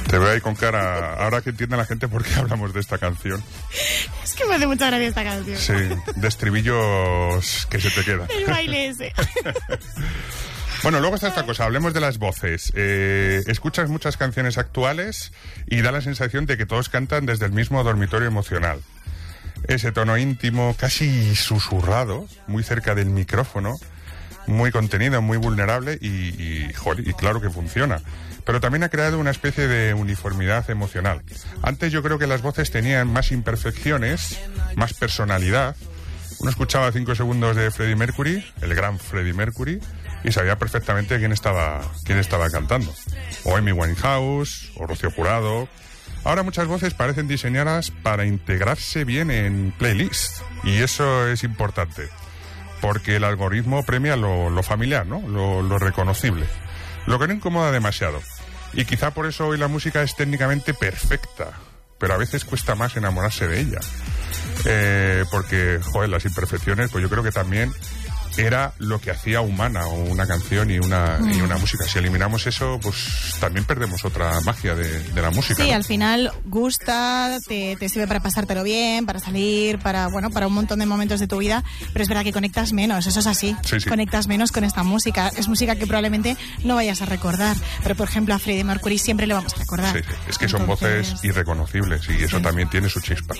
Te veo ahí con cara. Ahora que entiende la gente por qué hablamos de esta canción. Es que me hace mucha gracia esta canción. Sí, de estribillos que se te quedan. El baile ese. Bueno, luego está esta cosa, hablemos de las voces. Escuchas muchas canciones actuales y da la sensación de que todos cantan desde el mismo dormitorio emocional. Ese tono íntimo, casi susurrado, muy cerca del micrófono, muy contenido, muy vulnerable y claro que funciona. Pero también ha creado una especie de uniformidad emocional. Antes yo creo que las voces tenían más imperfecciones, más personalidad. Uno escuchaba 5 segundos de Freddie Mercury, el gran Freddie Mercury, y sabía perfectamente quién estaba cantando. O Amy Winehouse, o Rocío Jurado. Ahora muchas voces parecen diseñadas para integrarse bien en playlists, y eso es importante, porque el algoritmo premia lo familiar, ¿no? Lo reconocible, lo que no incomoda demasiado. Y quizá por eso hoy la música es técnicamente perfecta, pero a veces cuesta más enamorarse de ella. Porque, las imperfecciones, pues yo creo que también era lo que hacía humana una canción y una música. Si eliminamos eso, pues también perdemos otra magia de la música. Sí, ¿no? Al final gusta, te sirve para pasártelo bien, para salir, para un montón de momentos de tu vida, pero es verdad que conectas menos, eso es así. Sí. Conectas menos con esta música. Es música que probablemente no vayas a recordar, pero por ejemplo a Freddie Mercury siempre le vamos a recordar. Sí. Es que son voces irreconocibles y eso también tiene su chispa.